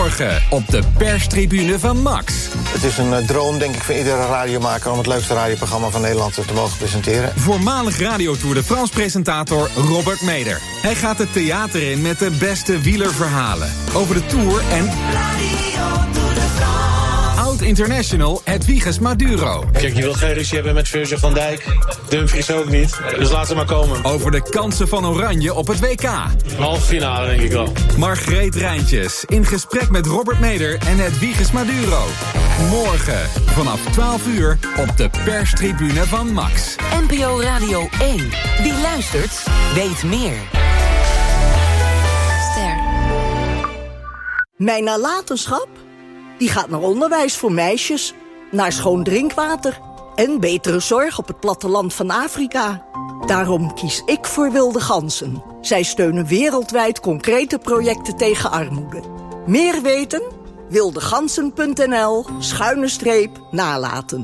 Morgen op de perstribune van Max. Het is een droom, denk ik, voor iedere radiomaker om het leukste radioprogramma van Nederland te mogen presenteren. Voormalig radiotour de France-presentator Robert Meder. Hij gaat het theater in met de beste wielerverhalen over de Tour en oud-international Hedwiges Maduro. Kijk, je wilt geen ruzie hebben met Virgil van Dijk. Dumfries ook niet. Dus laat ze maar komen. Over de kansen van Oranje op het WK. Halve finale, denk ik wel. Margreet Rijntjes in gesprek met Robert Meder en Hedwiges Maduro. Morgen vanaf 12 uur op de perstribune van Max. NPO Radio 1. Wie luistert, weet meer. Ster. Mijn nalatenschap? Die gaat naar onderwijs voor meisjes, naar schoon drinkwater en betere zorg op het platteland van Afrika. Daarom kies ik voor Wilde Ganzen. Zij steunen wereldwijd concrete projecten tegen armoede. Meer weten? wildegansen.nl/nalaten.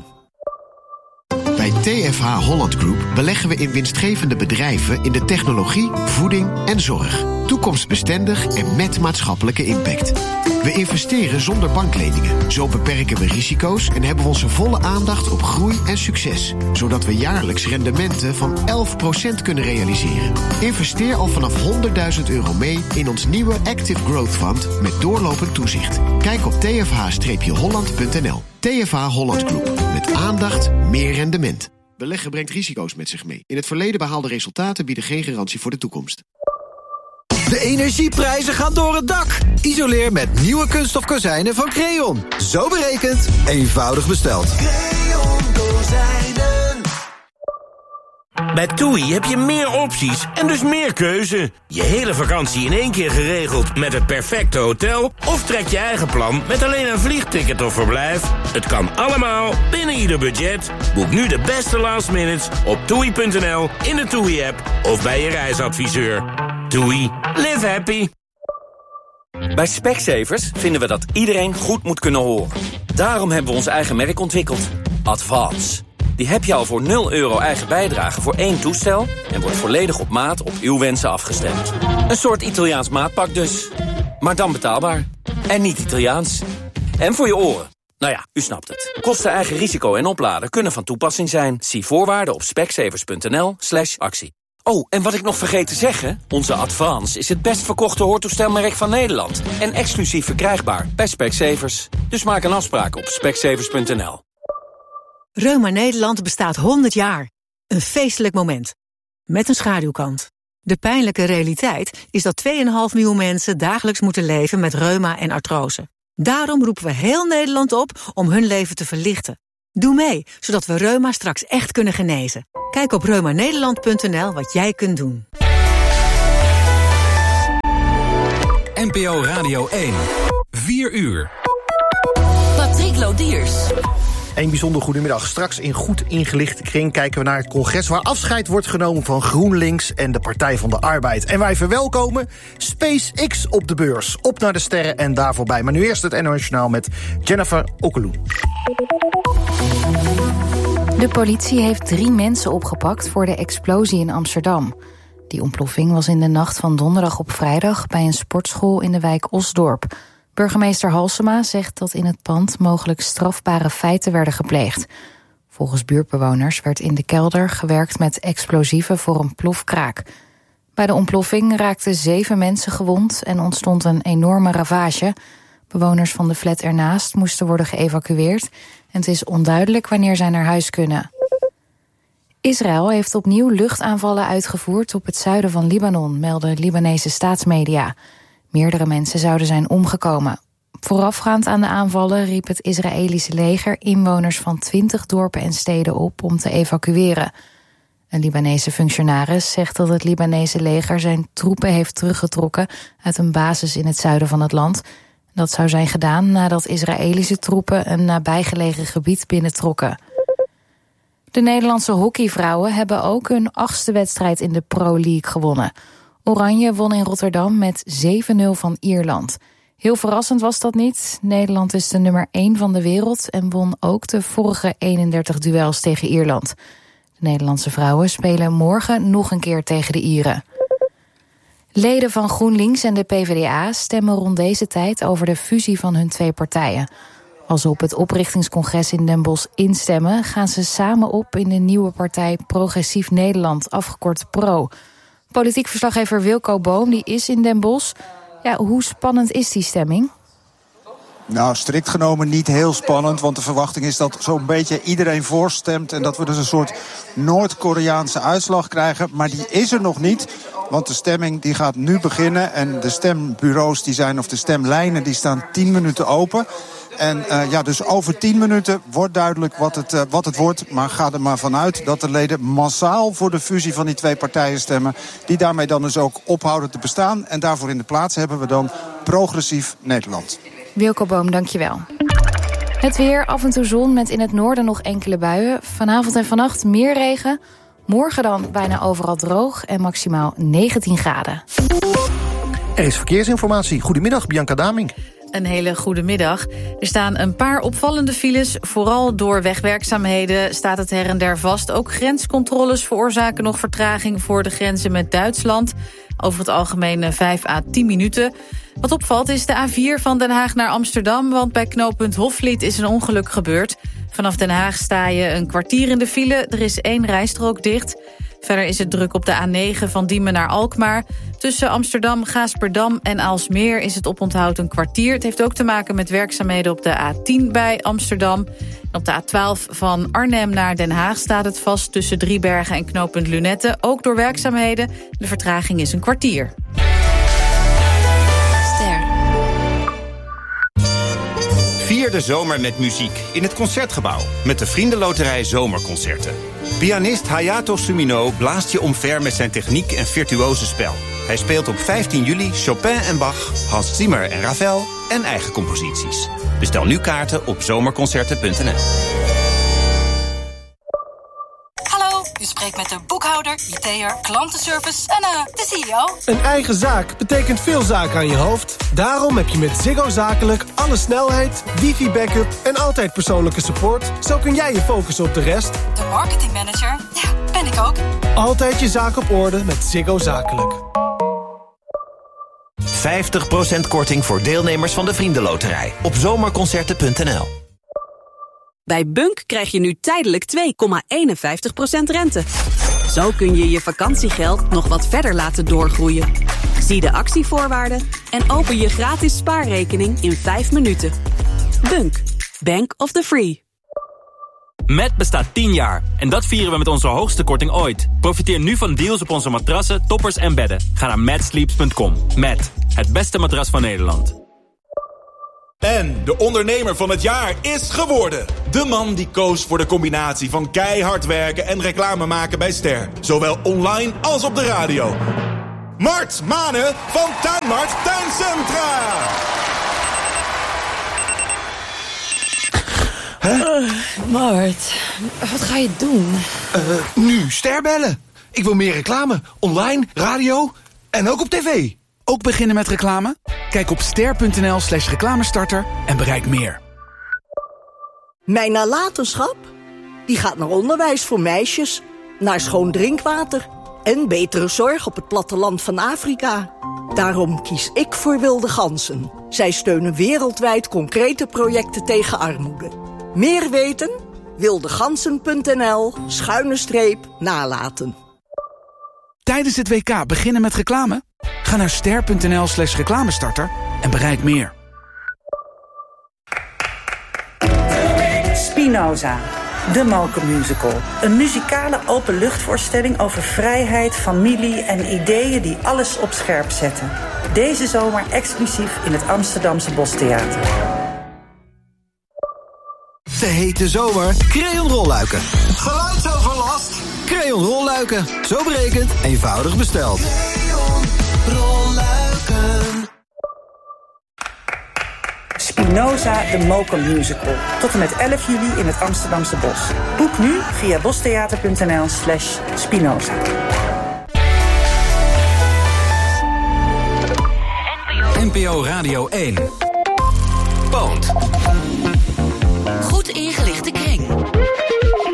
Bij TFH Holland Group beleggen we in winstgevende bedrijven in de technologie, voeding en zorg. Toekomstbestendig en met maatschappelijke impact. We investeren zonder bankleningen. Zo beperken we risico's en hebben we onze volle aandacht op groei en succes. Zodat we jaarlijks rendementen van 11% kunnen realiseren. Investeer al vanaf €100.000 mee in ons nieuwe Active Growth Fund met doorlopend toezicht. Kijk op tfh-holland.nl. TFH Holland Group. Met aandacht, meer rendement. Beleggen brengt risico's met zich mee. In het verleden behaalde resultaten bieden geen garantie voor de toekomst. De energieprijzen gaan door het dak. Isoleer met nieuwe kunststof kozijnen van Creon. Zo berekend, eenvoudig besteld. Creon kozijnen. Bij TUI heb je meer opties en dus meer keuze. Je hele vakantie in één keer geregeld met het perfecte hotel? Of trek je eigen plan met alleen een vliegticket of verblijf? Het kan allemaal binnen ieder budget. Boek nu de beste last minutes op TUI.nl, in de TUI-app of bij je reisadviseur. TUI. Live happy. Bij Specsavers vinden we dat iedereen goed moet kunnen horen. Daarom hebben we ons eigen merk ontwikkeld. Advance. Die heb je al voor €0 eigen bijdrage voor 1 toestel en wordt volledig op maat op uw wensen afgestemd. Een soort Italiaans maatpak dus. Maar dan betaalbaar. En niet Italiaans. En voor je oren. Nou ja, u snapt het. Kosten, eigen risico en opladen kunnen van toepassing zijn. Zie voorwaarden op specsavers.nl/actie. Oh, en wat ik nog vergeet te zeggen, onze Advance is het best verkochte hoortoestelmerk van Nederland. En exclusief verkrijgbaar bij Specsavers. Dus maak een afspraak op specsavers.nl. Reuma Nederland bestaat 100 jaar. Een feestelijk moment. Met een schaduwkant. De pijnlijke realiteit is dat 2,5 miljoen mensen dagelijks moeten leven met reuma en artrose. Daarom roepen we heel Nederland op om hun leven te verlichten. Doe mee, zodat we reuma straks echt kunnen genezen. Kijk op reumanederland.nl wat jij kunt doen. NPO Radio 1. 4 uur. Patrick Lodiers. Een bijzonder goedemiddag. Straks in Goed Ingelichte Kring kijken we naar het congres waar afscheid wordt genomen van GroenLinks en de Partij van de Arbeid. En wij verwelkomen SpaceX op de beurs. Op naar de sterren en daar voorbij. Maar nu eerst het NOS Journaal met Jennifer Okkeloen. De politie heeft 3 mensen opgepakt voor de explosie in Amsterdam. Die ontploffing was in de nacht van donderdag op vrijdag bij een sportschool in de wijk Osdorp. Burgemeester Halsema zegt dat in het pand mogelijk strafbare feiten werden gepleegd. Volgens buurtbewoners werd in de kelder gewerkt met explosieven voor een plofkraak. Bij de ontploffing raakten 7 mensen gewond en ontstond een enorme ravage. Bewoners van de flat ernaast moesten worden geëvacueerd en het is onduidelijk wanneer zij naar huis kunnen. Israël heeft opnieuw luchtaanvallen uitgevoerd op het zuiden van Libanon, melden Libanese staatsmedia. Meerdere mensen zouden zijn omgekomen. Voorafgaand aan de aanvallen riep het Israëlische leger inwoners van 20 dorpen en steden op om te evacueren. Een Libanese functionaris zegt dat het Libanese leger zijn troepen heeft teruggetrokken uit een basis in het zuiden van het land. Dat zou zijn gedaan nadat Israëlische troepen een nabijgelegen gebied binnentrokken. De Nederlandse hockeyvrouwen hebben ook hun 8e wedstrijd in de Pro League gewonnen. Oranje won in Rotterdam met 7-0 van Ierland. Heel verrassend was dat niet. Nederland is de nummer 1 van de wereld en won ook de vorige 31 duels tegen Ierland. De Nederlandse vrouwen spelen morgen nog een keer tegen de Ieren. Leden van GroenLinks en de PvdA stemmen rond deze tijd over de fusie van hun twee partijen. Als ze op het oprichtingscongres in Den Bosch instemmen, gaan ze samen op in de nieuwe partij Progressief Nederland, afgekort PRO. Politiek verslaggever Wilco Boom, die is in Den Bosch. Ja, hoe spannend is die stemming? Nou, strikt genomen niet heel spannend, want de verwachting is dat zo'n beetje iedereen voorstemt en dat we dus een soort Noord-Koreaanse uitslag krijgen. Maar die is er nog niet, want de stemming die gaat nu beginnen en de stembureaus of de stemlijnen die staan 10 minuten open. En dus over 10 minuten wordt duidelijk wat het wordt. Maar ga er maar vanuit dat de leden massaal voor de fusie van die twee partijen stemmen, die daarmee dan dus ook ophouden te bestaan. En daarvoor in de plaats hebben we dan Progressief Nederland. Wilco Boom, dankjewel. Het weer, af en toe zon met in het noorden nog enkele buien. Vanavond en vannacht meer regen. Morgen dan bijna overal droog en maximaal 19 graden. Er is verkeersinformatie. Goedemiddag, Bianca Daming. Een hele goede middag. Er staan een paar opvallende files. Vooral door wegwerkzaamheden staat het her en der vast. Ook grenscontroles veroorzaken nog vertraging voor de grenzen met Duitsland. Over het algemeen 5 à 10 minuten. Wat opvalt is de A4 van Den Haag naar Amsterdam, want bij knooppunt Hofvliet is een ongeluk gebeurd. Vanaf Den Haag sta je een kwartier in de file. Er is 1 rijstrook dicht. Verder is het druk op de A9 van Diemen naar Alkmaar. Tussen Amsterdam, Gaasperdam en Aalsmeer is het oponthoud een kwartier. Het heeft ook te maken met werkzaamheden op de A10 bij Amsterdam. En op de A12 van Arnhem naar Den Haag staat het vast tussen Driebergen en knooppunt Lunette. Ook door werkzaamheden. De vertraging is een kwartier. Vier de zomer met muziek in het Concertgebouw met de Vriendenloterij Zomerconcerten. Pianist Hayato Sumino blaast je omver met zijn techniek en virtuose spel. Hij speelt op 15 juli Chopin en Bach, Hans Zimmer en Ravel en eigen composities. Bestel nu kaarten op zomerconcerten.nl. Hallo, u spreekt met de boekhouder, IT'er, klantenservice en de CEO. Een eigen zaak betekent veel zaken aan je hoofd. Daarom heb je met Ziggo Zakelijk alle snelheid, wifi-backup en altijd persoonlijke support. Zo kun jij je focussen op de rest. De marketingmanager, ja, ben ik ook. Altijd je zaak op orde met Ziggo Zakelijk. 50% korting voor deelnemers van de Vriendenloterij op zomerconcerten.nl. Bij Bunk krijg je nu tijdelijk 2,51% rente. Zo kun je je vakantiegeld nog wat verder laten doorgroeien. Zie de actievoorwaarden en open je gratis spaarrekening in 5 minuten. Bunk, Bank of the Free. Met bestaat 10 jaar en dat vieren we met onze hoogste korting ooit. Profiteer nu van deals op onze matrassen, toppers en bedden. Ga naar matsleeps.com. Met het beste matras van Nederland. En de ondernemer van het jaar is geworden. De man die koos voor de combinatie van keihard werken en reclame maken bij Ster. Zowel online als op de radio. Mart Manen van Tuinmart Tuincentra. Mart, wat ga je doen? Nu Ster bellen. Ik wil meer reclame. Online, radio en ook op tv. Ook beginnen met reclame? Kijk op ster.nl/reclamestarter en bereik meer. Mijn nalatenschap? Die gaat naar onderwijs voor meisjes, naar schoon drinkwater en betere zorg op het platteland van Afrika. Daarom kies ik voor Wilde Ganzen. Zij steunen wereldwijd concrete projecten tegen armoede. Meer weten? wildegansen.nl/nalaten. Tijdens het WK beginnen met reclame? Ga naar ster.nl/reclamestarter en bereik meer. Spinoza, de Mokermusical. Een muzikale openluchtvoorstelling over vrijheid, familie en ideeën die alles op scherp zetten. Deze zomer exclusief in het Amsterdamse Bostheater. De hete zomer, Creon rolluiken. Geluidsoverlast? Creon rolluiken. Zo berekend, eenvoudig besteld. Creon rolluiken. Spinoza, de Mokermusical. Tot en met 11 juli in het Amsterdamse Bos. Boek nu via bostheater.nl/Spinoza. NPO Radio 1. Poont. Goed ingelichte kring.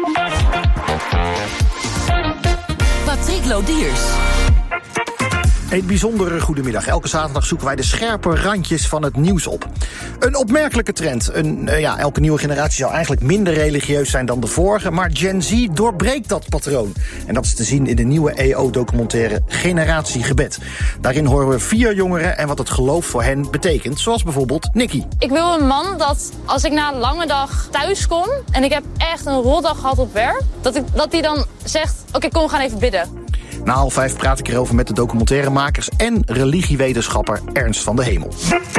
Patrick Lodiers. Een bijzondere goedemiddag. Elke zaterdag zoeken wij de scherpe randjes van het nieuws op. Een opmerkelijke trend. Elke nieuwe generatie zou eigenlijk minder religieus zijn dan de vorige, maar Gen Z doorbreekt dat patroon. En dat is te zien in de nieuwe EO-documentaire Generatie Gebed. Daarin horen we 4 jongeren en wat het geloof voor hen betekent. Zoals bijvoorbeeld Nicky. Ik wil een man dat als ik na een lange dag thuis kom en ik heb echt een rotdag gehad op werk, dat hij dan zegt, oké, kom, we gaan even bidden. Na 4:30 praat ik erover met de documentairemakers en religiewetenschapper Ernst van de Hemel.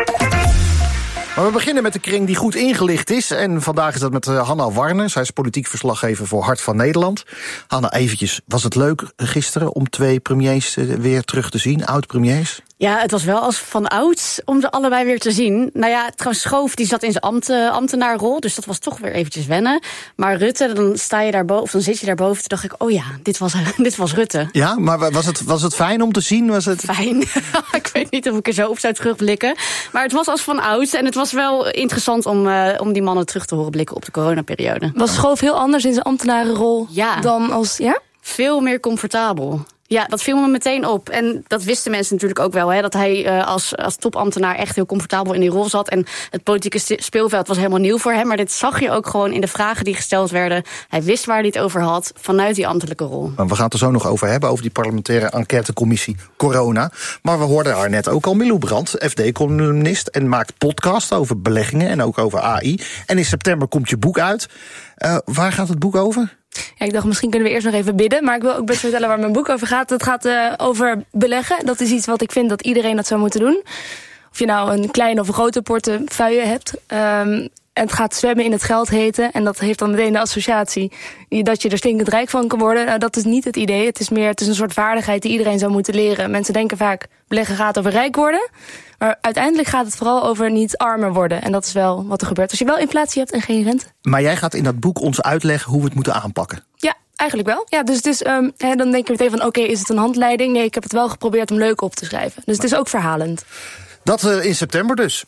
Maar we beginnen met de kring die goed ingelicht is. En vandaag is dat met Hanna Warner. Zij is politiek verslaggever voor Hart van Nederland. Hanna, eventjes, was het leuk gisteren om 2 premiers weer terug te zien? Oud-premiers? Ja, het was wel als van ouds om ze allebei weer te zien. Nou ja, trouwens, Schoof die zat in zijn ambtenaarrol, dus dat was toch weer eventjes wennen. Maar Rutte, dan sta je daarboven, of dan zit je daarboven. Toen dacht ik, oh ja, dit was Rutte. Ja, maar was het fijn om te zien? Was het fijn? Ik weet niet of ik er zo op zou terugblikken. Maar het was als van ouds en het was wel interessant om die mannen terug te horen blikken op de coronaperiode. Was Schoof heel anders in zijn ambtenarenrol dan als... Ja? Veel meer comfortabel. Ja, dat viel me meteen op. En dat wisten mensen natuurlijk ook wel. Hè, dat hij als topambtenaar echt heel comfortabel in die rol zat. En het politieke speelveld was helemaal nieuw voor hem. Maar dit zag je ook gewoon in de vragen die gesteld werden. Hij wist waar hij het over had vanuit die ambtelijke rol. We gaan het er zo nog over hebben, over die parlementaire enquêtecommissie corona. Maar we hoorden haar net ook al. Milou Brandt, FD-columnist en maakt podcast over beleggingen en ook over AI. En in september komt je boek uit. Waar gaat het boek over? Ja, ik dacht, misschien kunnen we eerst nog even bidden. Maar ik wil ook best vertellen waar mijn boek over gaat. Het gaat over beleggen. Dat is iets wat ik vind dat iedereen dat zou moeten doen. Of je nou een kleine of een grote portefeuille hebt. En het gaat zwemmen in het geld heten. En dat heeft dan meteen de associatie dat je er stinkend rijk van kan worden. Nou, dat is niet het idee. Het is een soort vaardigheid die iedereen zou moeten leren. Mensen denken vaak, beleggen gaat over rijk worden. Maar uiteindelijk gaat het vooral over niet armer worden. En dat is wel wat er gebeurt als je wel inflatie hebt en geen rente. Maar jij gaat in dat boek ons uitleggen hoe we het moeten aanpakken. Ja, eigenlijk wel. Ja, dus het is, dan denk je meteen van oké, is het een handleiding? Nee, ik heb het wel geprobeerd om leuk op te schrijven. Dus het is ook verhalend. Dat in september dus.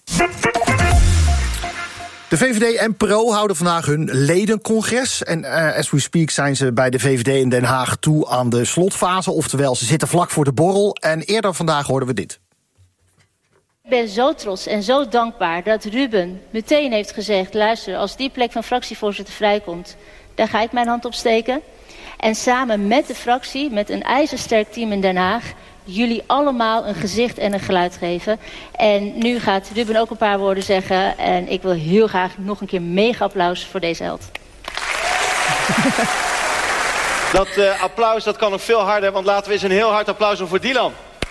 De VVD en PRO houden vandaag hun ledencongres. En as we speak zijn ze bij de VVD in Den Haag toe aan de slotfase. Oftewel, ze zitten vlak voor de borrel. En eerder vandaag hoorden we dit. Ik ben zo trots en zo dankbaar dat Ruben meteen heeft gezegd, luister, als die plek van fractievoorzitter vrijkomt, daar ga ik mijn hand op steken. En samen met de fractie, met een ijzersterk team in Den Haag, jullie allemaal een gezicht en een geluid geven. En nu gaat Ruben ook een paar woorden zeggen. En ik wil heel graag nog een keer mega applaus voor deze held. Dat applaus dat kan nog veel harder, want laten we eens een heel hard applaus doen voor Dylan.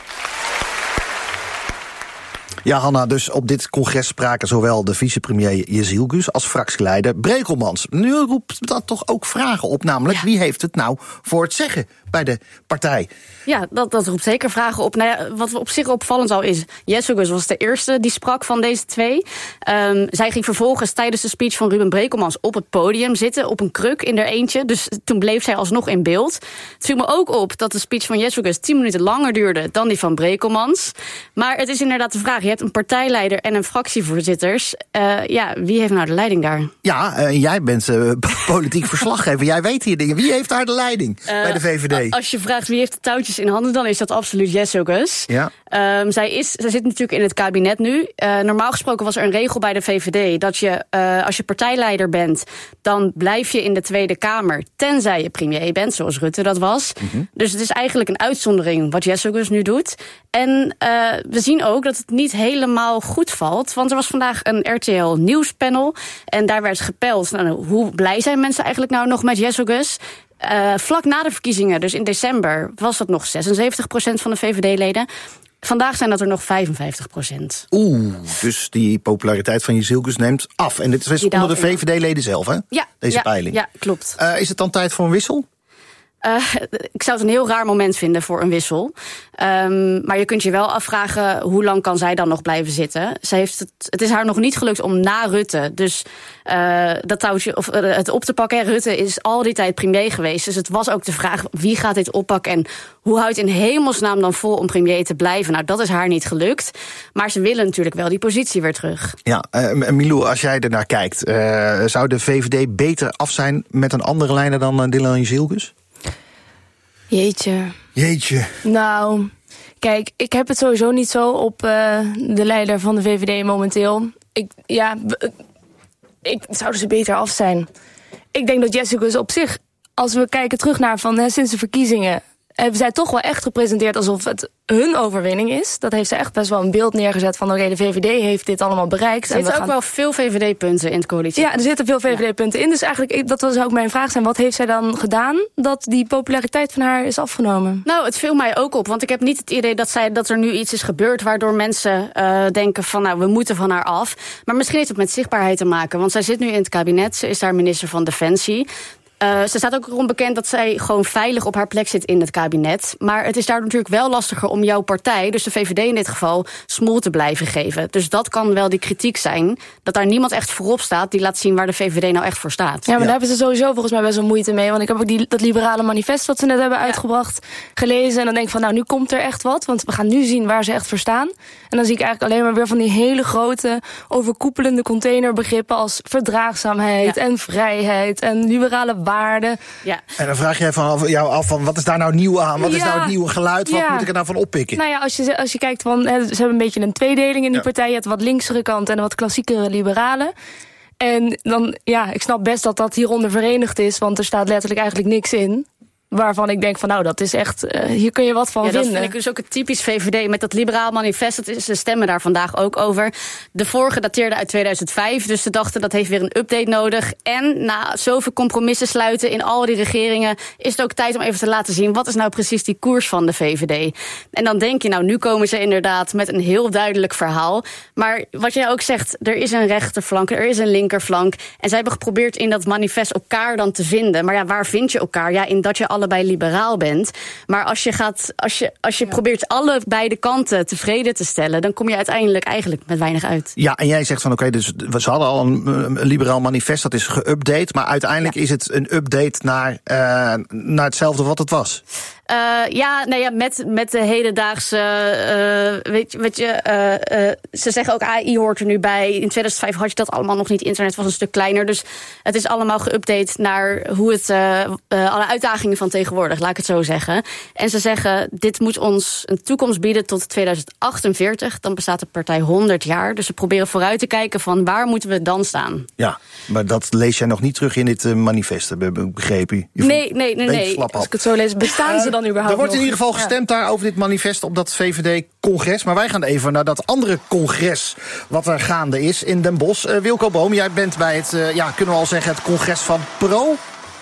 Ja, Hanna, dus op dit congres spraken zowel de vicepremier Jezilgus als fractieleider Brekelmans. Nu roept dat toch ook vragen op, namelijk wie heeft het nou voor het zeggen bij de partij? Ja, dat roept zeker vragen op. Nou ja, wat op zich opvallend al is, Jezilgus was de eerste die sprak van deze twee. Zij ging vervolgens tijdens de speech van Ruben Brekelmans op het podium zitten, op een kruk in haar eentje. Dus toen bleef zij alsnog in beeld. Het viel me ook op dat de speech van Jezilgus 10 minuten langer duurde dan die van Brekelmans. Maar het is inderdaad de vraag, je hebt een partijleider en een fractievoorzitters. Wie heeft nou de leiding daar? Ja, jij bent politiek verslaggever. Jij weet hier dingen. Wie heeft daar de leiding bij de VVD? Als je vraagt wie heeft de touwtjes in handen, dan is dat absoluut Jezilgus. Ja. Zij zit natuurlijk in het kabinet nu. Normaal gesproken was er een regel bij de VVD dat je, als je partijleider bent, dan blijf je in de Tweede Kamer, tenzij je premier bent, zoals Rutte dat was. Mm-hmm. Dus het is eigenlijk een uitzondering wat Jezilgus nu doet. En we zien ook dat het niet helemaal goed valt. Want er was vandaag een RTL Nieuwspanel. En daar werd gepeld, hoe blij zijn mensen eigenlijk nou nog met Jezilgus? Vlak na de verkiezingen, dus in december, was dat nog 76% van de VVD-leden. Vandaag zijn dat er nog 55%. Dus die populariteit van Jezilgus neemt af. En dit is onder de VVD-leden zelf, hè? Ja, deze peiling. Ja, klopt. Is het dan tijd voor een wissel? Ik zou het een heel raar moment vinden voor een wissel. Maar je kunt je wel afvragen, hoe lang kan zij dan nog blijven zitten? Het is haar nog niet gelukt om na Rutte dus dat touwtje of het op te pakken. Rutte is al die tijd premier geweest. Dus het was ook de vraag, wie gaat dit oppakken? En hoe houdt in hemelsnaam dan vol om premier te blijven? Nou, dat is haar niet gelukt. Maar ze willen natuurlijk wel die positie weer terug. Ja, Milou, als jij ernaar kijkt, zou de VVD beter af zijn met een andere leider dan Dylan Jezilgus? Jeetje. Jeetje. Nou, Kijk, ik heb het sowieso niet zo op de leider van de VVD momenteel. Zouden ze beter af zijn. Ik denk dat Jessicus op zich, als we kijken terug naar sinds de verkiezingen, hebben zij toch wel echt gepresenteerd alsof het hun overwinning is. Dat heeft ze echt best wel een beeld neergezet van oké, de VVD heeft dit allemaal bereikt. Er zitten ook wel veel VVD-punten in het coalitie. Ja, er zitten veel VVD-punten in. Dus eigenlijk, dat zou ook mijn vraag zijn. Wat heeft zij dan gedaan dat die populariteit van haar is afgenomen? Nou, het viel mij ook op. Want ik heb niet het idee dat er nu iets is gebeurd waardoor mensen denken van nou, we moeten van haar af. Maar misschien heeft het met zichtbaarheid te maken. Want zij zit nu in het kabinet. Ze is daar minister van Defensie. Ze staat ook erom bekend dat zij gewoon veilig op haar plek zit in het kabinet. Maar het is daar natuurlijk wel lastiger om jouw partij, dus de VVD in dit geval, smoel te blijven geven. Dus dat kan wel die kritiek zijn, dat daar niemand echt voorop staat die laat zien waar de VVD nou echt voor staat. Ja, maar daar hebben ze sowieso volgens mij best wel moeite mee. Want ik heb ook dat liberale manifest wat ze net hebben uitgebracht gelezen. En dan denk ik van nou, nu komt er echt wat. Want we gaan nu zien waar ze echt voor staan. En dan zie ik eigenlijk alleen maar weer van die hele grote overkoepelende containerbegrippen als verdraagzaamheid en vrijheid en liberale waarden. Ja. En dan vraag jij jou af van wat is daar nou nieuw aan? Wat is nou het nieuwe geluid? Wat moet ik er nou van oppikken? Nou ja, als je kijkt van, ze hebben een beetje een tweedeling in die partij. Je hebt wat linksere kant en wat klassiekere liberalen. En dan, ik snap best dat dat hieronder verenigd is, want er staat letterlijk eigenlijk niks in waarvan ik denk van nou, dat is echt, hier kun je wat van vinden. Dat vind ik dus ook het typisch VVD met dat liberaal manifest. Ze stemmen daar vandaag ook over. De vorige dateerde uit 2005, dus ze dachten dat heeft weer een update nodig. En na zoveel compromissen sluiten in al die regeringen is het ook tijd om even te laten zien wat is nou precies die koers van de VVD. En dan denk je nou, nu komen ze inderdaad met een heel duidelijk verhaal. Maar wat jij ook zegt, er is een rechterflank, er is een linkerflank. En zij hebben geprobeerd in dat manifest elkaar dan te vinden. Maar ja, waar vind je elkaar? Ja, in dat je allebei liberaal bent. Maar als je probeert beide kanten tevreden te stellen, dan kom je uiteindelijk eigenlijk met weinig uit. Ja, en jij zegt van oké, dus ze hadden al een liberaal manifest, dat is geüpdate, maar uiteindelijk is het een update naar hetzelfde wat het was. Met de hedendaagse, ze zeggen ook AI hoort er nu bij. In 2005 had je dat allemaal nog niet. Internet was een stuk kleiner. Dus het is allemaal geüpdate naar hoe het alle uitdagingen van tegenwoordig, laat ik het zo zeggen. En ze zeggen, dit moet ons een toekomst bieden tot 2048. Dan bestaat de partij 100 jaar. Dus ze proberen vooruit te kijken van waar moeten we dan staan. Ja, maar dat lees jij nog niet terug in dit manifest, heb ik begrepen. Nee. Als ik het zo lees, bestaan ze dan überhaupt? Er wordt in ieder geval gestemd daar over dit manifest op dat VVD-congres. Maar wij gaan even naar dat andere congres wat er gaande is in Den Bosch. Wilco Boom, jij bent bij het, kunnen we al zeggen, het congres van Pro.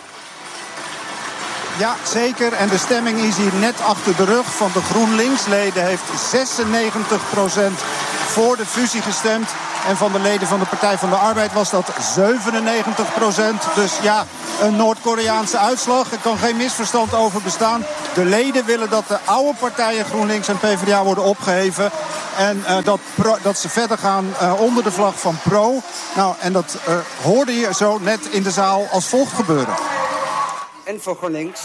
Ja, zeker. En de stemming is hier net achter de rug. Van de GroenLinks-leden heeft 96% voor de fusie gestemd. En van de leden van de Partij van de Arbeid was dat 97%. Dus ja, een Noord-Koreaanse uitslag. Er kan geen misverstand over bestaan. De leden willen dat de oude partijen GroenLinks en PvdA worden opgeheven. En dat ze verder gaan onder de vlag van Pro. Nou, en dat hoorde je zo net in de zaal als volgt gebeuren. En voor GroenLinks.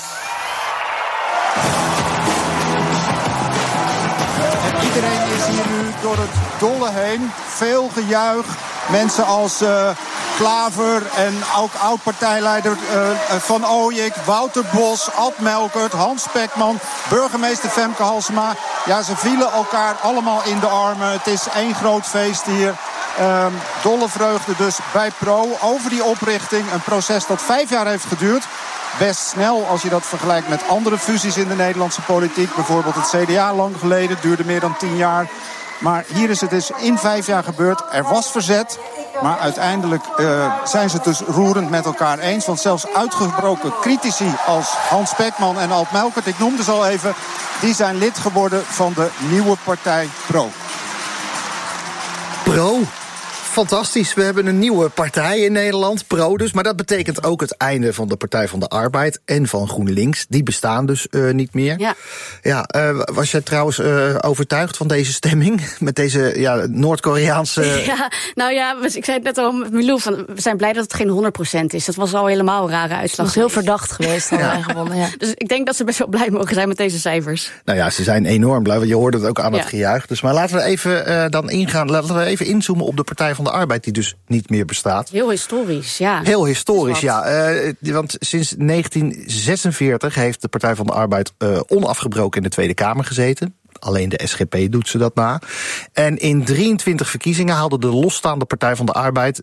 En iedereen is hier nu door het dolle heen. Veel gejuich. Mensen als Klaver en ook oud-partijleider Van Ooyek, Wouter Bos, Ad Melkert, Hans Spekman, burgemeester Femke Halsema. Ja, ze vielen elkaar allemaal in de armen. Het is één groot feest hier. Dolle vreugde dus bij Pro over die oprichting. Een proces dat 5 jaar heeft geduurd. Best snel als je dat vergelijkt met andere fusies in de Nederlandse politiek. Bijvoorbeeld het CDA lang geleden, duurde meer dan 10 jaar. Maar hier is het dus in 5 jaar gebeurd. Er was verzet, maar uiteindelijk zijn ze het dus roerend met elkaar eens. Want zelfs uitgebroken critici als Hans Spekman en Ad Melkert, ik noemde ze al even, die zijn lid geworden van de nieuwe partij Pro. Pro? Fantastisch, we hebben een nieuwe partij in Nederland, Pro dus. Maar dat betekent ook het einde van de Partij van de Arbeid en van GroenLinks. Die bestaan dus niet meer. Was jij trouwens overtuigd van deze stemming? Met deze Noord-Koreaanse... Ik zei het net al met Milou, we zijn blij dat het geen 100% is. Dat was al helemaal een rare uitslag. Dat is heel verdacht geweest. Dus ik denk dat ze best wel blij mogen zijn met deze cijfers. Nou ja, ze zijn enorm blij, want je hoorde het ook aan het gejuich. Dus maar laten we even dan ingaan, laten we even inzoomen op de Partij van de Arbeid, die dus niet meer bestaat. Heel historisch, ja. Heel historisch, want sinds 1946 heeft de Partij van de Arbeid onafgebroken in de Tweede Kamer gezeten. Alleen de SGP doet ze dat na. En in 23 verkiezingen haalde de losstaande Partij van de Arbeid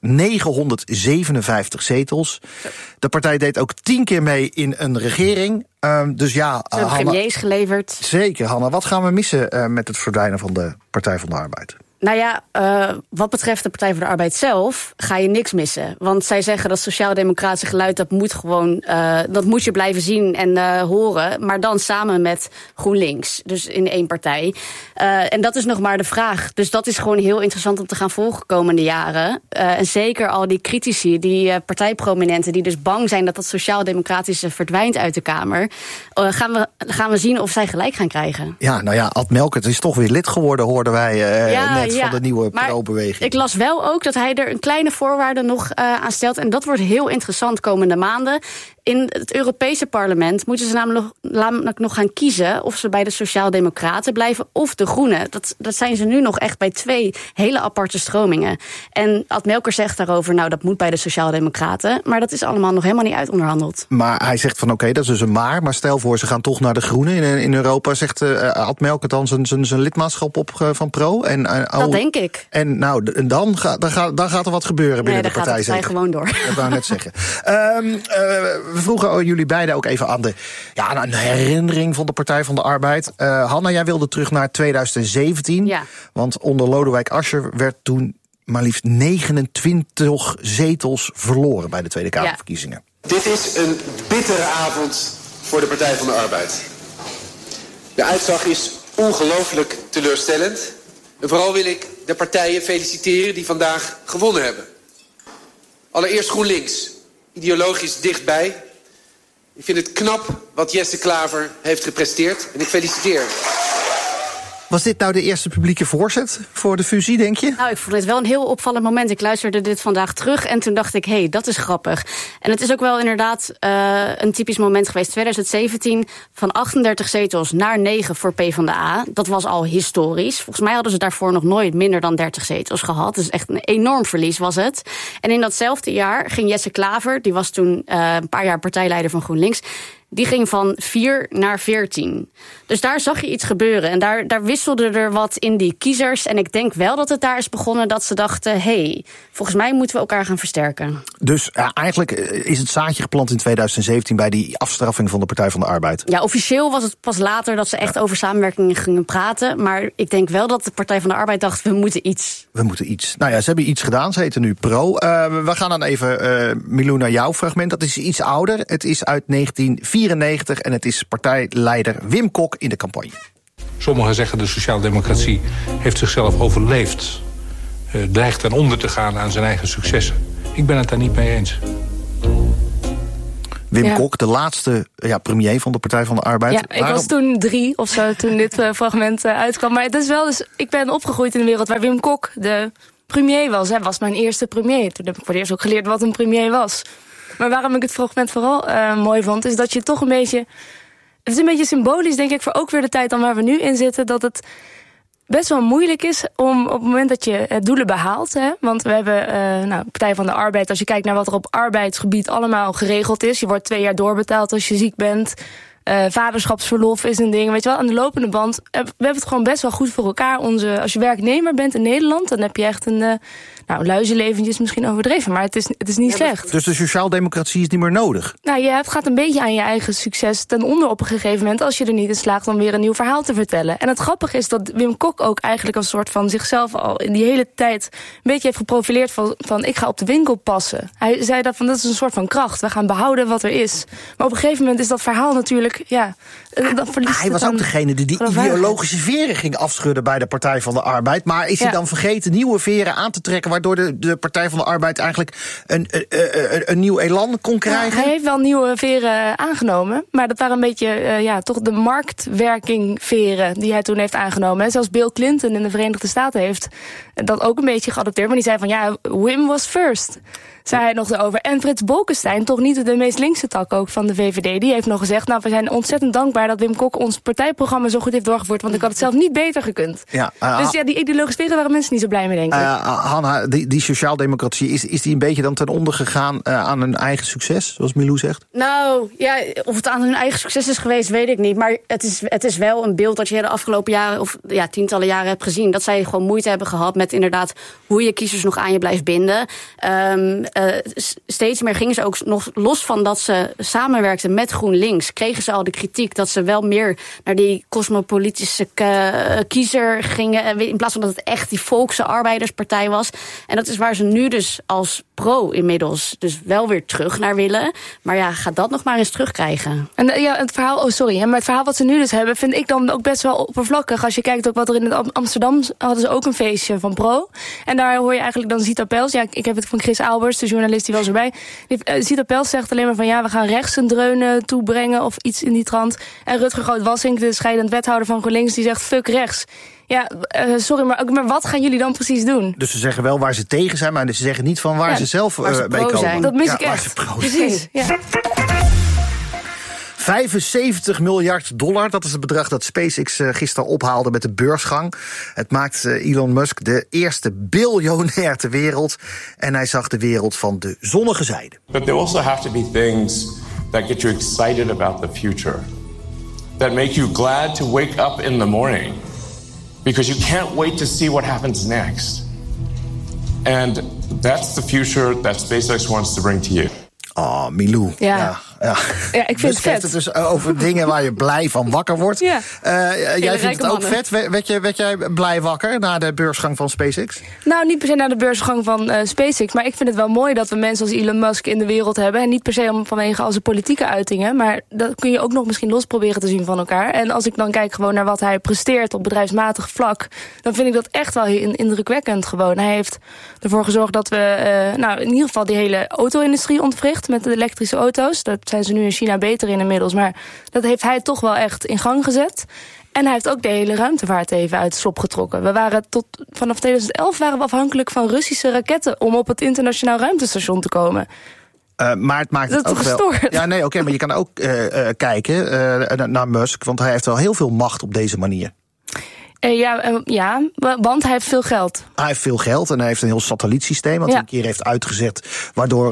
957 zetels. De partij deed ook 10 keer mee in een regering. Dus ja, ze hebben premiers geleverd. Zeker, Hanna. Wat gaan we missen met het verdwijnen van de Partij van de Arbeid? Nou ja, wat betreft de Partij voor de Arbeid zelf ga je niks missen. Want zij zeggen dat sociaal-democratische geluid, dat moet gewoon, dat moet je blijven zien en horen. Maar dan samen met GroenLinks, dus in 1 partij. En dat is nog maar de vraag. Dus dat is gewoon heel interessant om te gaan volgen de komende jaren. En zeker al die critici, die partijprominenten, die dus bang zijn dat sociaal-democratische verdwijnt uit de Kamer. Gaan we zien of zij gelijk gaan krijgen. Ja, nou ja, Ad Melkert is toch weer lid geworden, hoorden wij net. Van de nieuwe pro-beweging. Ik las wel ook dat hij er een kleine voorwaarde nog aan stelt. En dat wordt heel interessant komende maanden. In het Europese parlement moeten ze namelijk nog gaan kiezen of ze bij de Sociaaldemocraten blijven of de Groenen. Dat zijn ze nu nog echt bij 2 hele aparte stromingen. En Ad Melker zegt daarover, nou dat moet bij de Sociaaldemocraten. Maar dat is allemaal nog helemaal niet uitonderhandeld. Maar hij zegt van oké, dat is dus een maar stellel voor, ze gaan toch naar de Groenen in Europa. Zegt Ad Melker dan zijn lidmaatschap op van Pro? Dat denk ik. En nou, dan gaat er wat gebeuren binnen de partij. Nee, dan gaat het gewoon door. Dat wou ik net zeggen. We vroegen jullie beiden ook even aan een herinnering van de Partij van de Arbeid. Hanna, jij wilde terug naar 2017. Ja. Want onder Lodewijk Asscher werd toen maar liefst 29 zetels verloren bij de Tweede Kamerverkiezingen. Ja. Dit is een bittere avond voor de Partij van de Arbeid. De uitslag is ongelooflijk teleurstellend. En vooral wil ik de partijen feliciteren die vandaag gewonnen hebben. Allereerst GroenLinks, ideologisch dichtbij. Ik vind het knap wat Jesse Klaver heeft gepresteerd en ik feliciteer hem. Was dit nou de eerste publieke voorzet voor de fusie, denk je? Nou, ik vond het wel een heel opvallend moment. Ik luisterde dit vandaag terug en toen dacht ik, hé, dat is grappig. En het is ook wel inderdaad een typisch moment geweest. 2017, van 38 zetels naar 9 voor PvdA. Dat was al historisch. Volgens mij hadden ze daarvoor nog nooit minder dan 30 zetels gehad. Dus echt een enorm verlies was het. En in datzelfde jaar ging Jesse Klaver, die was toen een paar jaar partijleider van GroenLinks, die ging van 4 naar 14. Dus daar zag je iets gebeuren. En daar wisselde er wat in die kiezers. En ik denk wel dat het daar is begonnen dat ze dachten, volgens mij moeten we elkaar gaan versterken. Dus eigenlijk is het zaadje geplant in 2017 bij die afstraffing van de Partij van de Arbeid. Ja, officieel was het pas later dat ze echt over samenwerking gingen praten. Maar ik denk wel dat de Partij van de Arbeid dacht, we moeten iets. We moeten iets. Nou ja, ze hebben iets gedaan. Ze heten nu Pro. We gaan dan even, Milou, naar jouw fragment. Dat is iets ouder. Het is uit 1994 en het is partijleider Wim Kok in de campagne. Sommigen zeggen de sociaaldemocratie heeft zichzelf overleefd. Dreigt ten onder te gaan aan zijn eigen successen. Ik ben het daar niet mee eens. Wim Kok, de laatste premier van de Partij van de Arbeid. Ja, ik was toen 3 of zo toen dit fragment uitkwam. Maar het is wel dus, ik ben opgegroeid in een wereld waar Wim Kok de premier was. Hij was mijn eerste premier. Toen heb ik voor het eerst ook geleerd wat een premier was. Maar waarom ik het fragment vooral mooi vond, is dat je toch een beetje, het is een beetje symbolisch, denk ik, voor ook weer de tijd dan waar we nu in zitten, dat het best wel moeilijk is om op het moment dat je doelen behaalt. Hè? Want we hebben Partij van de Arbeid, als je kijkt naar wat er op arbeidsgebied allemaal geregeld is. Je wordt 2 jaar doorbetaald als je ziek bent. Vaderschapsverlof is een ding, weet je wel, aan de lopende band. We hebben het gewoon best wel goed voor elkaar. Als je werknemer bent in Nederland, dan heb je echt een luizenleventje is misschien overdreven, maar het is niet slecht. Dus de sociaaldemocratie is niet meer nodig? Nou, het gaat een beetje aan je eigen succes ten onder op een gegeven moment, als je er niet in slaagt om weer een nieuw verhaal te vertellen. En het grappige is dat Wim Kok ook eigenlijk een soort van zichzelf al in die hele tijd een beetje heeft geprofileerd van ik ga op de winkel passen. Hij zei dat is een soort van kracht. We gaan behouden wat er is. Maar op een gegeven moment is dat verhaal natuurlijk, dan verliest hij was ook degene die ideologische veren ging afschudden bij de Partij van de Arbeid. Maar is hij dan vergeten nieuwe veren aan te trekken, waardoor de Partij van de Arbeid eigenlijk een nieuw elan kon krijgen? Ja, hij heeft wel nieuwe veren aangenomen, maar dat waren een beetje toch de marktwerking veren die hij toen heeft aangenomen. En zelfs Bill Clinton in de Verenigde Staten heeft dat ook een beetje geadopteerd. Maar die zei van Wim was first, zei hij nog erover. En Frits Bolkestein, toch niet de meest linkse tak ook van de VVD, die heeft nog gezegd, we zijn ontzettend dankbaar dankbaar dat Wim Kok ons partijprogramma zo goed heeft doorgevoerd. Want ik had het zelf niet beter gekund. Ja, dus die ideologische sferen waren mensen niet zo blij mee, denk ik. Hanna, die sociaaldemocratie, is die een beetje dan ten onder gegaan aan hun eigen succes, zoals Milou zegt? Nou, ja, of het aan hun eigen succes is geweest, weet ik niet. Maar het is wel een beeld dat je de afgelopen jaren, of tientallen jaren hebt gezien. Dat zij gewoon moeite hebben gehad met inderdaad hoe je kiezers nog aan je blijft binden. Steeds meer gingen ze ook nog los van dat ze samenwerkten met GroenLinks. Kregen ze al de kritiek dat ze wel meer naar die cosmopolitische kiezer gingen. In plaats van dat het echt die volkse arbeiderspartij was. En dat is waar ze nu dus als pro inmiddels dus wel weer terug naar willen. Maar ja, ga dat nog maar eens terugkrijgen. En het verhaal, maar het verhaal wat ze nu dus hebben, vind ik dan ook best wel oppervlakkig. Als je kijkt ook wat er in Amsterdam hadden ze ook een feestje van pro. En daar hoor je eigenlijk dan Zita Pels. Ja, ik heb het van Chris Albers, de journalist, die was erbij. Zita Pels zegt alleen maar van we gaan rechts een dreunen toebrengen of iets in die trant. En Rutger Groot-Wassink, de scheidend wethouder van GroenLinks, die zegt fuck rechts. Ja, sorry, maar wat gaan jullie dan precies doen? Dus ze zeggen wel waar ze tegen zijn, maar ze zeggen niet van waar ze zelf mee komen. Zijn. Dat mis ik echt. Precies, ja. $75 miljard, dat is het bedrag dat SpaceX gisteren ophaalde met de beursgang. Het maakt Elon Musk de eerste biljonair ter wereld. En hij zag de wereld van de zonnige zijde. But there also have to be things that get you excited about the future. That make you glad to wake up in the morning. Because you can't wait to see what happens next. And that's the future that SpaceX wants to bring to you. Oh, Milou. Ja, ik vind het vet. Het dus over dingen waar je blij van wakker wordt. Ja. Jij vindt het ook vet. Werd jij blij wakker na de beursgang van SpaceX? Nou, niet per se na de beursgang van SpaceX. Maar ik vind het wel mooi dat we mensen als Elon Musk in de wereld hebben. En niet per se vanwege al zijn politieke uitingen. Maar dat kun je ook nog misschien los proberen te zien van elkaar. En als ik dan kijk gewoon naar wat hij presteert op bedrijfsmatig vlak, dan vind ik dat echt wel indrukwekkend gewoon. Hij heeft ervoor gezorgd dat we in ieder geval die hele auto-industrie ontwricht met de elektrische auto's. Dat zijn ze nu in China beter in inmiddels. Maar dat heeft hij toch wel echt in gang gezet. En hij heeft ook de hele ruimtevaart even uit de slop getrokken. Vanaf 2011 waren we afhankelijk van Russische raketten om op het internationaal ruimtestation te komen. Maar het maakt het ook gestoord. Wel. Ja, nee, oké, maar je kan ook kijken naar Musk, want hij heeft wel heel veel macht op deze manier. Want hij heeft veel geld. Hij heeft veel geld en hij heeft een heel satellietsysteem wat hij een keer heeft uitgezet, waardoor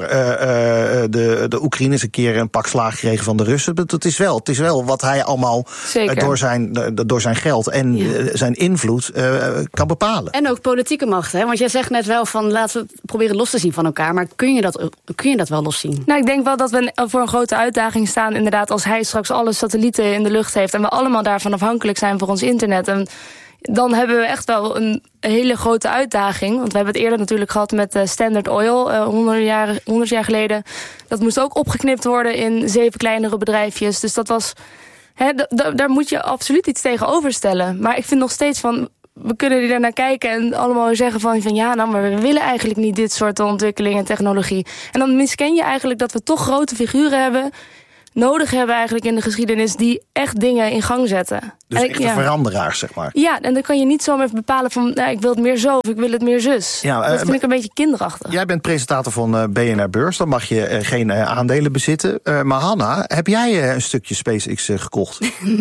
de Oekraïners een keer een pak slaag kregen van de Russen. Het is wel wat hij allemaal door zijn geld en zijn invloed kan bepalen. En ook politieke macht, hè? Want jij zegt net wel van laten we het proberen los te zien van elkaar, maar kun je dat wel loszien? Nou, ik denk wel dat we voor een grote uitdaging staan, inderdaad, als hij straks alle satellieten in de lucht heeft en we allemaal daarvan afhankelijk zijn voor ons internet. En dan hebben we echt wel een hele grote uitdaging. Want we hebben het eerder natuurlijk gehad met Standard Oil, 100 jaar geleden. Dat moest ook opgeknipt worden in 7 kleinere bedrijfjes. Dus dat was, daar moet je absoluut iets tegenover stellen. Maar ik vind nog steeds van, we kunnen er naar kijken en allemaal zeggen van maar we willen eigenlijk niet dit soort ontwikkeling en technologie. En dan misken je eigenlijk dat we toch grote figuren hebben, nodig hebben eigenlijk in de geschiedenis, die echt dingen in gang zetten. Dus echt een veranderaar, zeg maar. Ja, en dan kan je niet zomaar bepalen van, ik wil het meer zo of ik wil het meer zus. Ja, dat vind ik een beetje kinderachtig. Jij bent presentator van BNR Beurs, dan mag je geen aandelen bezitten. Maar Hanna, heb jij een stukje SpaceX gekocht?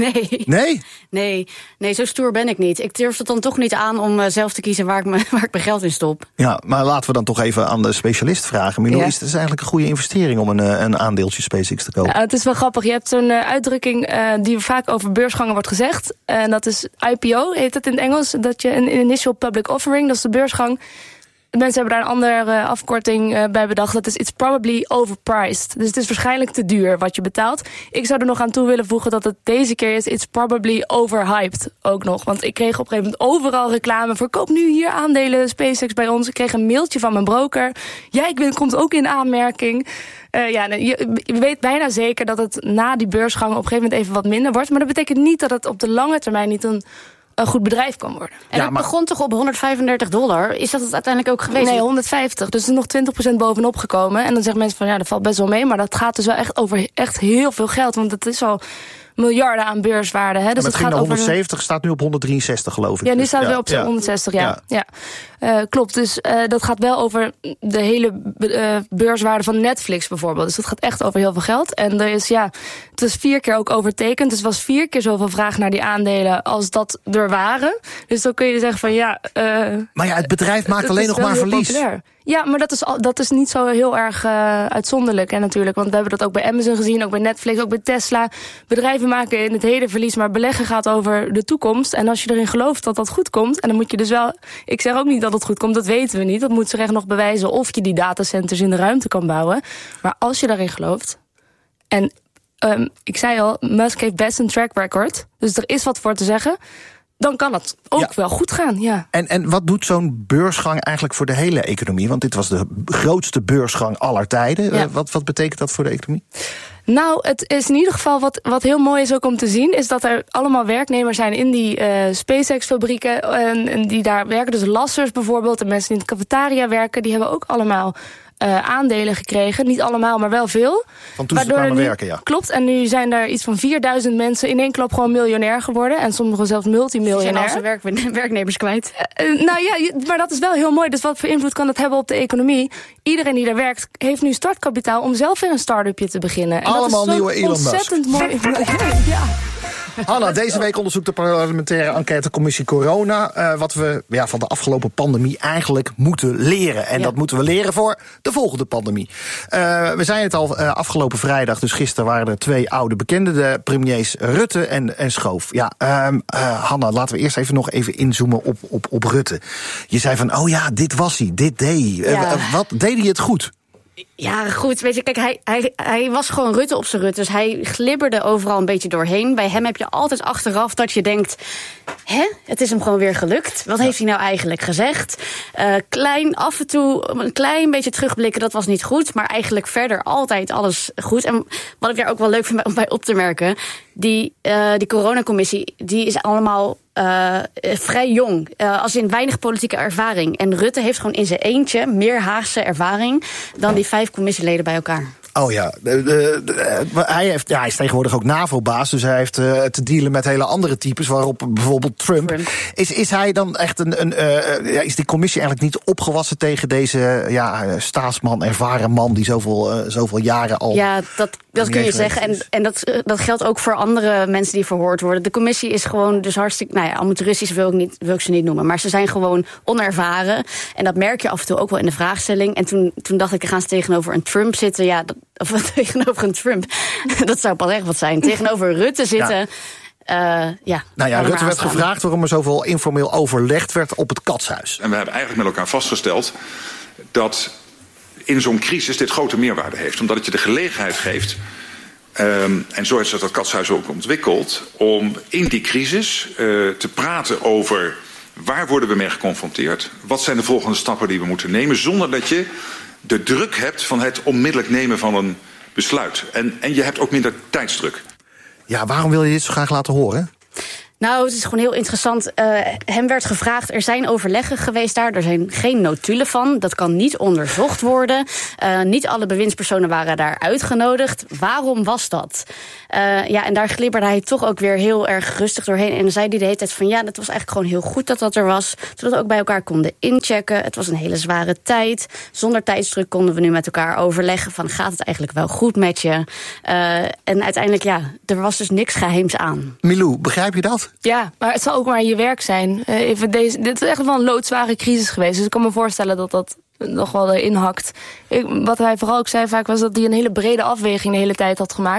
Nee, zo stoer ben ik niet. Ik durf het dan toch niet aan om zelf te kiezen waar ik mijn geld in stop. Ja, maar laten we dan toch even aan de specialist vragen. Milou, is het eigenlijk een goede investering om een aandeeltje SpaceX te kopen? Ja, het is wel grappig. Je hebt zo'n uitdrukking die vaak over beursgangen wordt gezegd. En dat is IPO, heet het in het Engels. Dat je een initial public offering, dat is de beursgang. Mensen hebben daar een andere afkorting bij bedacht. Dat is it's probably overpriced. Dus het is waarschijnlijk te duur wat je betaalt. Ik zou er nog aan toe willen voegen dat het deze keer is it's probably overhyped ook nog. Want ik kreeg op een gegeven moment overal reclame voor koop nu hier aandelen SpaceX bij ons. Ik kreeg een mailtje van mijn broker. Komt ook in aanmerking. Je weet bijna zeker dat het na die beursgang op een gegeven moment even wat minder wordt. Maar dat betekent niet dat het op de lange termijn niet een goed bedrijf kan worden. En het begon toch op $135? Is dat het uiteindelijk ook geweest? Nee, 150. Dus er is nog 20% bovenop gekomen. En dan zeggen mensen van dat valt best wel mee. Maar dat gaat dus wel echt over echt heel veel geld. Want het is al miljarden aan beurswaarde. Hè? Dus het ging naar 170, staat nu op 163 geloof ik. Ja, nu staat het weer op 160, ja. klopt. Dus dat gaat wel over de hele beurswaarde van Netflix bijvoorbeeld. Dus dat gaat echt over heel veel geld. En er is, het was 4 keer ook overtekend. Dus er was 4 keer zoveel vraag naar die aandelen als dat er waren. Dus dan kun je zeggen van maar het bedrijf maakt alleen nog maar verlies. Populair. Ja, maar dat is niet zo heel erg uitzonderlijk natuurlijk. Want we hebben dat ook bij Amazon gezien, ook bij Netflix, ook bij Tesla. Bedrijven maken in het heden verlies, maar beleggen gaat over de toekomst. En als je erin gelooft dat dat goed komt, en dan moet je dus wel... Ik zeg ook niet dat het goed komt, dat weten we niet. Dat moet zich echt nog bewijzen of je die datacenters in de ruimte kan bouwen. Maar als je daarin gelooft... En ik zei al, Musk heeft best een track record. Dus er is wat voor te zeggen. Dan kan het ook wel goed gaan, ja. En wat doet zo'n beursgang eigenlijk voor de hele economie? Want dit was de grootste beursgang aller tijden. Ja. Wat betekent dat voor de economie? Nou, het is in ieder geval wat heel mooi is ook om te zien... is dat er allemaal werknemers zijn in die SpaceX-fabrieken... en die daar werken. Dus lassers bijvoorbeeld, en mensen die in de cafetaria werken... die hebben ook allemaal... aandelen gekregen. Niet allemaal, maar wel veel. Van toen ze kwamen werken, ja. Klopt, en nu zijn er iets van 4000 mensen in één klap gewoon miljonair geworden. En sommigen zelfs multimiljonair. Ze zijn al zijn werknemers kwijt. Maar dat is wel heel mooi. Dus wat voor invloed kan dat hebben op de economie? Iedereen die daar werkt, heeft nu startkapitaal om zelf weer een start-upje te beginnen. En allemaal dat is nieuwe Elon Musk. Ontzettend mooi. Ja. Hanna, deze week onderzoekt de parlementaire enquêtecommissie Corona... wat we van de afgelopen pandemie eigenlijk moeten leren. En dat moeten we leren voor de volgende pandemie. We zeiden het al afgelopen vrijdag, dus gisteren waren er 2 oude bekenden... de premiers Rutte en Schoof. Hanna, laten we eerst nog even inzoomen op Rutte. Je zei van, dit was hij, dit deed hij. Wat deed hij het goed? Ja, goed. Weet je, kijk, hij was gewoon Rutte op zijn Rutte. Dus hij glibberde overal een beetje doorheen. Bij hem heb je altijd achteraf dat je denkt... het is hem gewoon weer gelukt. Wat heeft hij nou eigenlijk gezegd? Af en toe een klein beetje terugblikken, dat was niet goed. Maar eigenlijk verder altijd alles goed. En wat ik daar ook wel leuk vind om bij op te merken... Die coronacommissie, die is allemaal vrij jong. Als in weinig politieke ervaring. En Rutte heeft gewoon in zijn eentje meer Haagse ervaring... dan die 5 commissieleden bij elkaar. Oh ja, hij is tegenwoordig ook NAVO-baas... dus hij heeft te dealen met hele andere types... waarop bijvoorbeeld Trump. Is hij dan echt is die commissie eigenlijk niet opgewassen... tegen deze staatsman, ervaren man... die zoveel jaren al... Ja, dat kun je zeggen. En dat geldt ook voor andere mensen die verhoord worden. De commissie is gewoon dus hartstikke... amateuristisch wil ik ze niet noemen. Maar ze zijn gewoon onervaren. En dat merk je af en toe ook wel in de vraagstelling. En toen dacht ik, dan gaan ze tegenover een Trump zitten... tegenover een Trump, dat zou pas echt wat zijn. Tegenover Rutte zitten... Rutte werd gevraagd waarom er zoveel informeel overlegd werd op het Katshuis. En we hebben eigenlijk met elkaar vastgesteld dat in zo'n crisis dit grote meerwaarde heeft. Omdat het je de gelegenheid geeft, en zo is dat Katshuis ook ontwikkeld, om in die crisis te praten over waar worden we mee geconfronteerd, wat zijn de volgende stappen die we moeten nemen, zonder dat je de druk hebt van het onmiddellijk nemen van een besluit. En je hebt ook minder tijdsdruk. Ja, waarom wil je dit zo graag laten horen? Nou, het is gewoon heel interessant. Hem werd gevraagd, er zijn overleggen geweest daar. Er zijn geen notulen van. Dat kan niet onderzocht worden. Niet alle bewindspersonen waren daar uitgenodigd. Waarom was dat? En daar glibberde hij toch ook weer heel erg rustig doorheen. En dan zei hij de hele tijd van dat was eigenlijk gewoon heel goed dat er was. Zodat we ook bij elkaar konden inchecken. Het was een hele zware tijd. Zonder tijdsdruk konden we nu met elkaar overleggen van gaat het eigenlijk wel goed met je? En uiteindelijk, er was dus niks geheims aan. Milou, begrijp je dat? Ja, maar het zal ook maar je werk zijn. Dit is echt wel een loodzware crisis geweest. Dus ik kan me voorstellen dat dat nog wel erin hakt. Wat hij vooral ook zei vaak was dat hij een hele brede afweging de hele tijd had gemaakt.